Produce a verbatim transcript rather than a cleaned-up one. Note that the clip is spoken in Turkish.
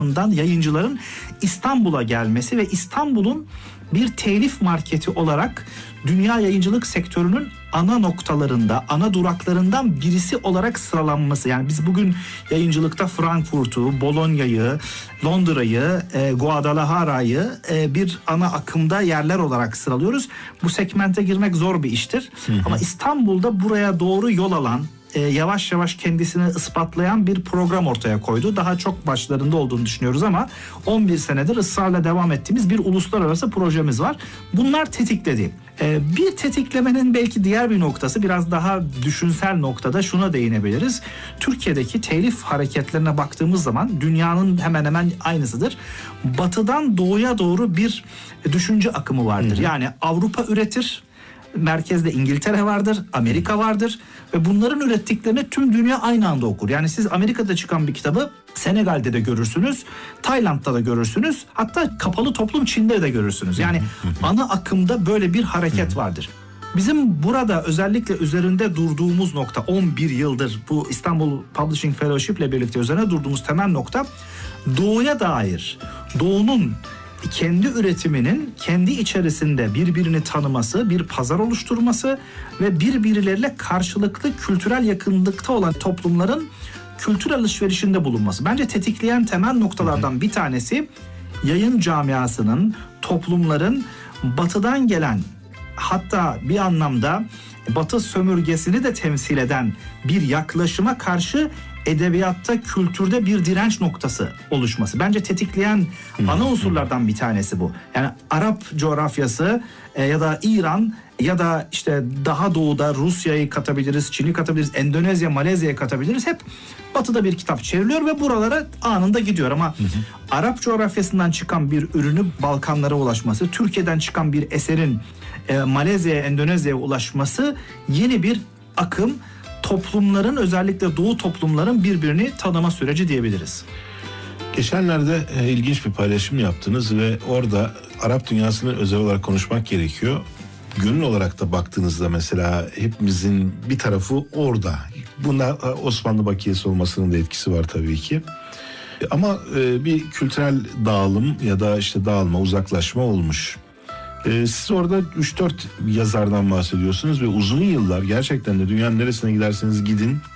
yayıncıların İstanbul'a gelmesi ve İstanbul'un bir telif marketi olarak dünya yayıncılık sektörünün ana noktalarında, ana duraklarından birisi olarak sıralanması. Yani biz bugün yayıncılıkta Frankfurt'u, Bologna'yı, Londra'yı, e, Guadalajara'yı e, bir ana akımda yerler olarak sıralıyoruz. Bu segmente girmek zor bir iştir. Hı hı. Ama İstanbul'da buraya doğru yol alan, e, yavaş yavaş kendisini ispatlayan bir program ortaya koydu. Daha çok başlarında olduğunu düşünüyoruz ama on bir senedir ısrarla devam ettiğimiz bir uluslararası projemiz var. Bunlar tetikledi. E, bir tetiklemenin belki diğer bir noktası, biraz daha düşünsel noktada şuna değinebiliriz. Türkiye'deki telif hareketlerine baktığımız zaman dünyanın hemen hemen aynısıdır. Batıdan doğuya doğru bir düşünce akımı vardır. Hı hı. Yani Avrupa üretir, merkezde İngiltere vardır, Amerika vardır ve bunların ürettiklerini tüm dünya aynı anda okur. Yani siz Amerika'da çıkan bir kitabı Senegal'de de görürsünüz, Tayland'da da görürsünüz, hatta kapalı toplum Çin'de de görürsünüz. Yani ana akımda böyle bir hareket vardır. Bizim burada özellikle üzerinde durduğumuz nokta, on bir yıldır bu İstanbul Publishing Fellowship ile birlikte üzerine durduğumuz temel nokta, doğuya dair, doğunun kendi üretiminin kendi içerisinde birbirini tanıması, bir pazar oluşturması ve birbirleriyle karşılıklı kültürel yakınlıkta olan toplumların kültür alışverişinde bulunması. Bence tetikleyen temel noktalardan bir tanesi yayın camiasının, toplumların batıdan gelen, hatta bir anlamda batı sömürgesini de temsil eden bir yaklaşıma karşı edebiyatta, kültürde bir direnç noktası oluşması. Bence tetikleyen ana unsurlardan bir tanesi bu. Yani Arap coğrafyası e, ya da İran ya da işte daha doğuda Rusya'yı katabiliriz, Çin'i katabiliriz, Endonezya, Malezya'yı katabiliriz. Hep batıda bir kitap çevriliyor ve buralara anında gidiyor ama hı hı. Arap coğrafyasından çıkan bir ürünü Balkanlara ulaşması, Türkiye'den çıkan bir eserin e, Malezya'ya, Endonezya'ya ulaşması yeni bir akım. Toplumların, özellikle doğu toplumların birbirini tanıma süreci diyebiliriz. Geçenlerde e, ilginç bir paylaşım yaptınız ve orada Arap dünyasını özel olarak konuşmak gerekiyor. Gönül olarak da baktığınızda mesela hepimizin bir tarafı orada. Bunda Osmanlı bakiyesi olmasının da etkisi var tabii ki. Ama e, bir kültürel dağılım ya da işte dağılma, uzaklaşma olmuş. Ee, siz orada üç dört yazardan bahsediyorsunuz ve uzun yıllar gerçekten de dünyanın neresine giderseniz gidin